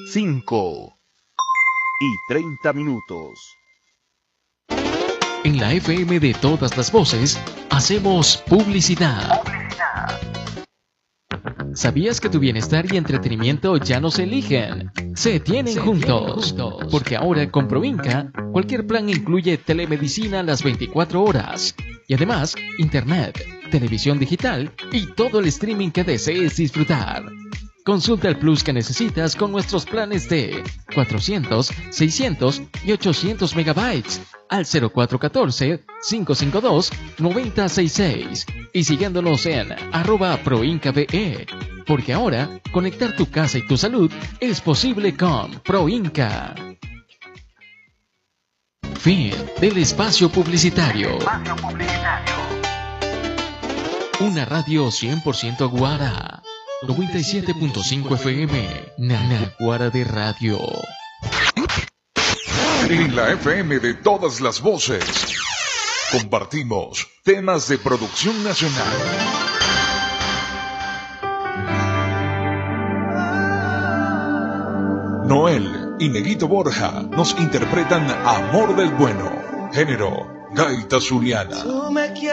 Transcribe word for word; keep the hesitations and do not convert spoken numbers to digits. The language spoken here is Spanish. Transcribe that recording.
cinco y treinta minutos. En la F M de todas las voces, hacemos publicidad. Publicidad. ¿Sabías que tu bienestar y entretenimiento ya no se eligen? Se tienen, se juntos. tienen juntos. Porque ahora con Proinca, cualquier plan incluye telemedicina las veinticuatro horas. Y además, internet, televisión digital y todo el streaming que desees disfrutar. Consulta el plus que necesitas con nuestros planes de cuatrocientos, seiscientos y ochocientos megabytes al cero cuatro uno cuatro, cinco cinco dos, nueve cero seis seis y siguiéndonos en arroba proincabe, porque ahora conectar tu casa y tu salud es posible con Proinca. Fin del espacio publicitario. Espacio publicitario. Una radio cien por ciento Guara. noventa y siete punto cinco F M, Nana Guara de Radio. En la F M de todas las voces, compartimos temas de producción nacional. Noel y Neguito Borja nos interpretan Amor del Bueno, género gaita zuliana.